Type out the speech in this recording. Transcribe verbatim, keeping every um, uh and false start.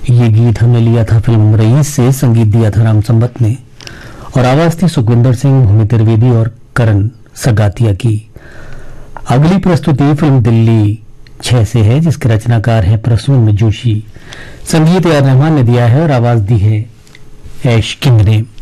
ये गीत हमने लिया था फिल्म रईस से, संगीत दिया था राम संबत ने और आवाज थी सुखविंदर सिंह, भूमि त्रिवेदी और करण सगातिया की। अगली प्रस्तुति फिल्म दिल्ली छह से है, जिसके रचनाकार हैं प्रसून जोशी। संगीत ए आर रहमान ने दिया है और आवाज दी है ऐश किंग ने।